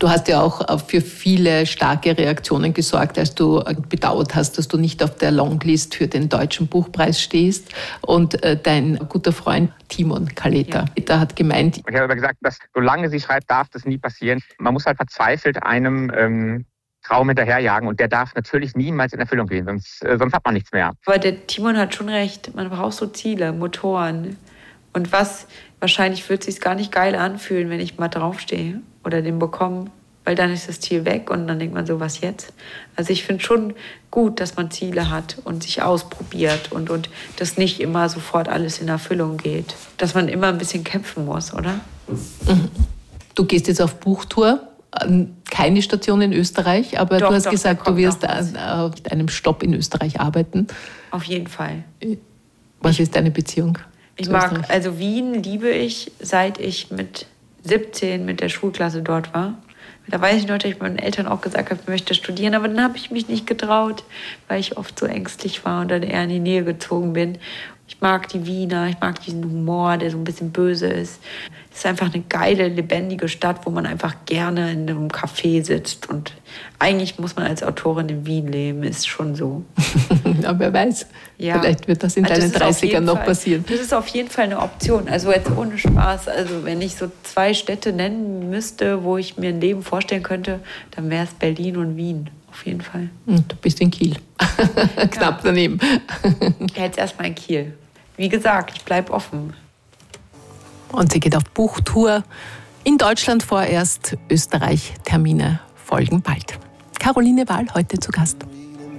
Du hast ja auch für viele starke Reaktionen gesorgt, als du bedauert hast, dass du nicht auf der Longlist für den Deutschen Buchpreis stehst. Und dein guter Freund Timon Kaleta, der hat gemeint... Ich habe aber gesagt, dass solange sie schreibt, darf das nie passieren. Man muss halt verzweifelt einem Traum hinterherjagen und der darf natürlich niemals in Erfüllung gehen, sonst hat man nichts mehr. Aber der Timon hat schon recht, man braucht so Ziele, Motoren. Und wahrscheinlich wird es sich gar nicht geil anfühlen, wenn ich mal draufstehe oder den bekomme, weil dann ist das Ziel weg und dann denkt man so, was jetzt? Also ich finde schon gut, dass man Ziele hat und sich ausprobiert und dass nicht immer sofort alles in Erfüllung geht. Dass man immer ein bisschen kämpfen muss, oder? Du gehst jetzt auf Buchtour, keine Station in Österreich, aber du hast gesagt, du wirst an einem Stopp in Österreich arbeiten. Auf jeden Fall. Was ist deine Beziehung? Ich mag, also Wien liebe ich, seit ich mit 17 mit der Schulklasse dort war. Da weiß ich noch, dass ich meinen Eltern auch gesagt habe, ich möchte studieren, aber dann habe ich mich nicht getraut, weil ich oft so ängstlich war und dann eher in die Nähe gezogen bin. Ich mag die Wiener, ich mag diesen Humor, der so ein bisschen böse ist. Es ist einfach eine geile, lebendige Stadt, wo man einfach gerne in einem Café sitzt. Und eigentlich muss man als Autorin in Wien leben, ist schon so. Aber wer weiß, vielleicht wird das in deinen 30ern noch passieren. Das ist auf jeden Fall eine Option. Also jetzt ohne Spaß. Also wenn ich so 2 Städte nennen müsste, wo ich mir ein Leben vorstellen könnte, dann wäre es Berlin und Wien. Auf jeden Fall. Du bist in Kiel. Knapp daneben. Jetzt erstmal in Kiel. Wie gesagt, ich bleibe offen. Und sie geht auf Buchtour. In Deutschland vorerst, Österreich. Termine folgen bald. Caroline Wahl heute zu Gast.